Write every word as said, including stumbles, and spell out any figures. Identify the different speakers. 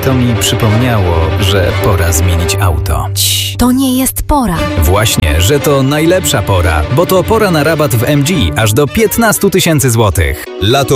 Speaker 1: To mi przypomniało, że pora zmienić auto.
Speaker 2: Cii, to nie jest pora.
Speaker 1: Właśnie, że to najlepsza pora, bo to pora na rabat w M G aż do piętnaście tysięcy złotych. Lato